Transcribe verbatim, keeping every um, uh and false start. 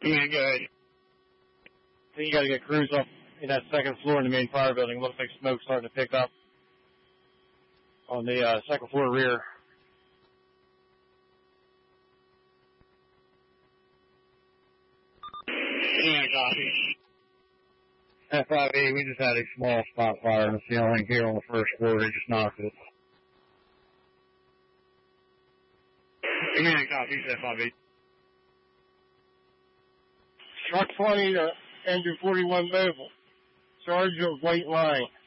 Yeah, good. I think you got to get crews up in that second floor in the main fire building. Looks like smoke's starting to pick up on the uh, second floor rear. Yeah, copy. F five E, we just had a small spot fire in the ceiling here on the first floor. They just knocked it. Yeah, copy. F five E. Truck twenty to engine forty-one mobile. Charge of white line.